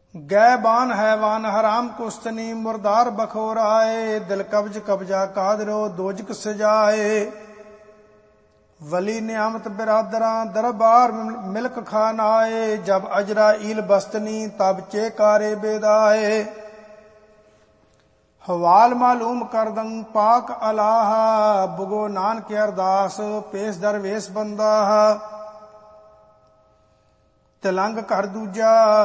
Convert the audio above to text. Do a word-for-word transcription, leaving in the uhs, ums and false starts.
ਗੈ ਬਾਨ ਹੈਵਾਨ ਹਰਾਮ ਕੁਸਤਨੀ ਮੁਰਦਾਰ ਬਖੋਰਾਏ ਦਿਲ ਕਬਜ ਕਬਜਾ ਕਾਦਰੋ ਦੋਜਕ ਸਜਾਏ। ਵਲੀ ਨਿਆਮਤ ਬਿਰਾਦਰਾਂ ਦਰਬਾਰ ਮਿਲਕ ਖਾਨਾਏ ਜਬ ਅਜਰਾ ਈਲ ਬਸਤਨੀ ਤਬ ਚੇਕਾਰੇ ਬੇਦਾਏ। ਹਵਾਲ ਮਾਲੂਮ ਕਰਦੰ ਪਾਕ ਅਲਾਹਾ ਬੁਗੋ ਨਾਨਕ ਅਰਦਾਸ ਪੇਸ ਦਰਵੇਸ ਬੰਦਾ। ਤਿਲੰਗ ਕਰ ਦੂਜਾ